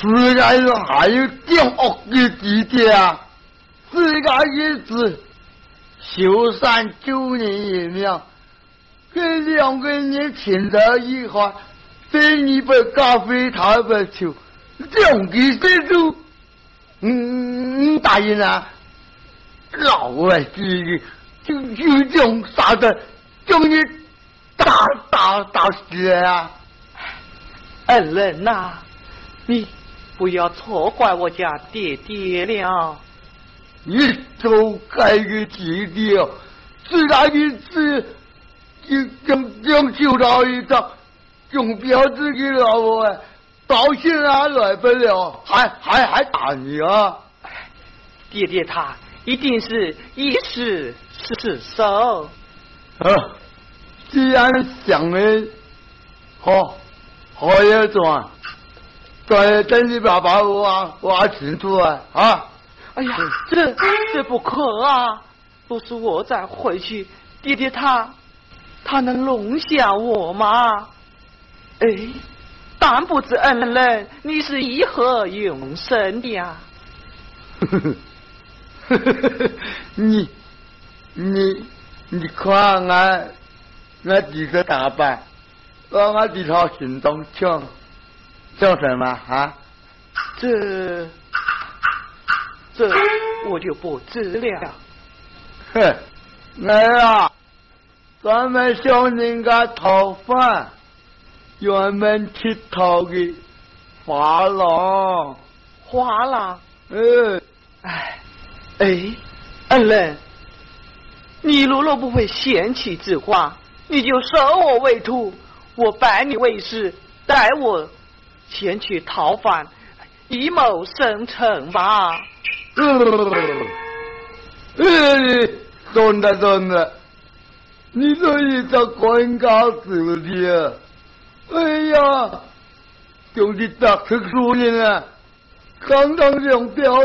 世界上还有更恶的地点啊！世界日子，修缮9年一秒，这2个人牵在一块，点一杯咖啡，他一杯酒，这样的事都，答应啊？老外这就这种啥的，叫你打死啊！ 恩人呐，你不要错怪我家爹爹了。 你走开个弟弟哦，自然一次就救到一张，用标志给老我，到现在来不了，还打你啊！ 爹爹他一定是一时失手。 既然想的好也转，等你爸爸挖清楚啊！ 哎呀，这不可啊！若是我再回去，爹爹他能容下我吗？哎，但不知恩人，你是以何永生的呀？ 你看我几个打扮，我几套行动像什么啊？ 这我就不知了。 哼，咱们乡人家讨饭，原本乞讨的花郎。 恩人，你若不会贤妻之话，你就收我为徒，我拜你为师，带我前去讨饭，以谋生存吧。 真的，你这一个官家子弟啊！哎呀，就是特殊人啊，刚刚两标